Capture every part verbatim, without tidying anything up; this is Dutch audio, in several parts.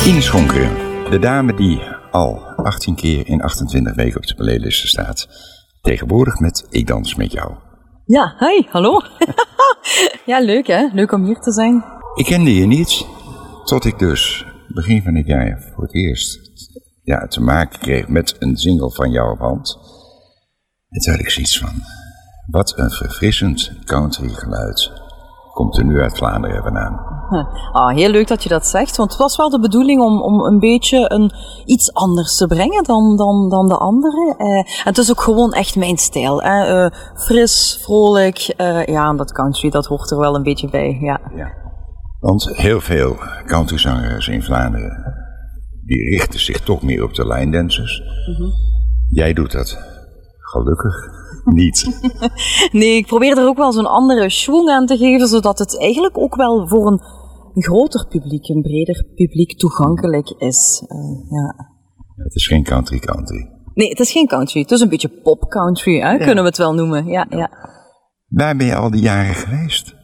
Ines Schonkeren, de dame die al achttien keer in achtentwintig weken op de playlist staat. Tegenwoordig met Ik Dans Met Jou. Ja, hi, hallo. Ja, leuk hè, leuk om hier te zijn. Ik kende je niet, tot ik dus begin van dit jaar voor het eerst ja, te maken kreeg met een single van jou op hand. En toen had ik zoiets van, wat een verfrissend country geluid komt er nu uit Vlaanderen vandaan. Ah, heel leuk dat je dat zegt, want het was wel de bedoeling om, om een beetje een, iets anders te brengen dan, dan, dan de anderen. Uh, en het is ook gewoon echt mijn stijl. Hè? Uh, fris, vrolijk, uh, ja, en dat country, dat hoort er wel een beetje bij, ja. ja. Want heel veel countryzangers in Vlaanderen, die richten zich toch meer op de line dancers. Mm-hmm. Jij doet dat gelukkig niet. Nee, ik probeer er ook wel zo'n andere schwung aan te geven, zodat het eigenlijk ook wel voor een, een groter publiek, een breder publiek toegankelijk is. Uh, ja. Het is geen country country. Nee, het is geen country. Het is een beetje pop country, hè? Ja. Kunnen we het wel noemen. Ja, ja. Waar ben je al die jaren geweest?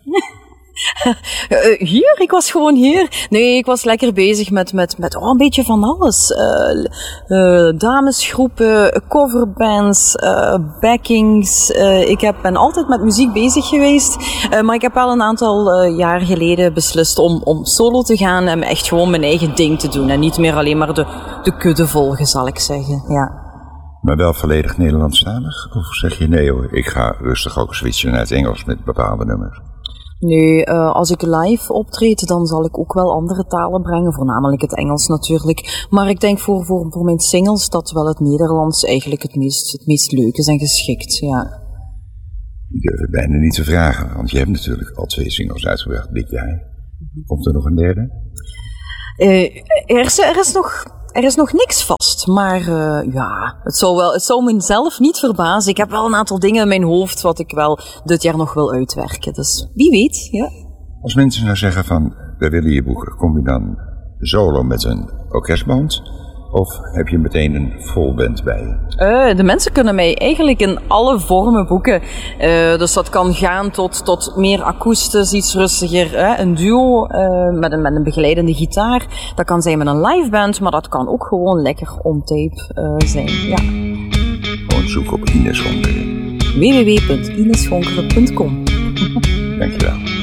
uh, hier? Ik was gewoon hier. Nee, ik was lekker bezig met, met, met oh, een beetje van alles. Uh, uh, damesgroepen, coverbands, uh, backings. Uh, ik heb, ben altijd met muziek bezig geweest. Uh, maar ik heb wel een aantal uh, jaar geleden beslist om, om solo te gaan en echt gewoon mijn eigen ding te doen. En niet meer alleen maar de, de kudde volgen, zal ik zeggen. Ja. Maar wel volledig Nederlandstalig? Of zeg je nee hoor, ik ga rustig ook switchen naar het Engels met bepaalde nummers? Nee, uh, als ik live optreed, dan zal ik ook wel andere talen brengen, voornamelijk het Engels natuurlijk. Maar ik denk voor, voor, voor mijn singles dat wel het Nederlands eigenlijk het meest, het meest leuk is en geschikt, ja. Ik durf het bijna niet te vragen, want je hebt natuurlijk al twee singles uitgebracht dit jaar. Komt er nog een derde? Uh, er, is, er is nog... Er is nog niks vast, maar uh, ja, het zou, wel, het zou mezelf niet verbazen. Ik heb wel een aantal dingen in mijn hoofd wat ik wel dit jaar nog wil uitwerken. Dus wie weet, ja. Als mensen nou zeggen van, we willen je boeken, kom je dan solo met een orkestband? Of heb je meteen een vol band bij je? Uh, de mensen kunnen mij eigenlijk in alle vormen boeken. Uh, dus dat kan gaan tot, tot meer akoestisch, iets rustiger. Hè? Een duo uh, met, een, met een begeleidende gitaar. Dat kan zijn met een live band, maar dat kan ook gewoon lekker on tape uh, zijn. Ja. Gewoon zoek op Ines Schonkeren. w w w punt ines schonkeren punt com Dankjewel.